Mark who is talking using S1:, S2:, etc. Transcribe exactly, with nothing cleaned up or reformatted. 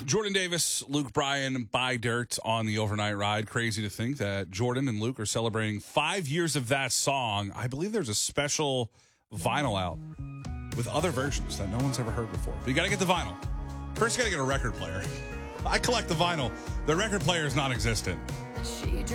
S1: Jordan Davis, Luke Bryan, Buy Dirt on the overnight ride. Crazy to think that Jordan and Luke are celebrating five years of that song. I believe there's a special vinyl out with other versions that no one's ever heard before. But you got to get the vinyl. First, you got to get a record player. I collect the vinyl. The record player is non-existent.
S2: She